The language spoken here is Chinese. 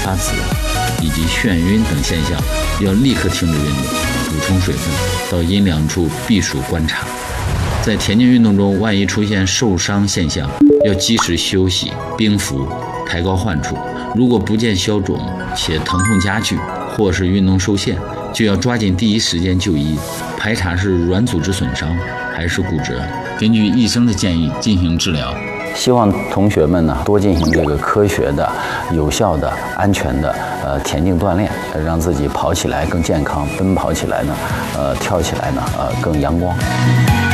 发紫以及眩晕等现象，要立刻停止运动，补充水分，到阴凉处避暑观察。在田径运动中，万一出现受伤现象，要及时休息、冰敷、抬高患处。如果不见消肿且疼痛加剧，或是运动受限，就要抓紧第一时间就医，排查是软组织损伤还是骨折，根据医生的建议进行治疗。 希望同学们呢多进行这个科学的、有效的、安全的田径锻炼，让自己跑起来更健康，奔跑起来呢，跳起来呢更阳光。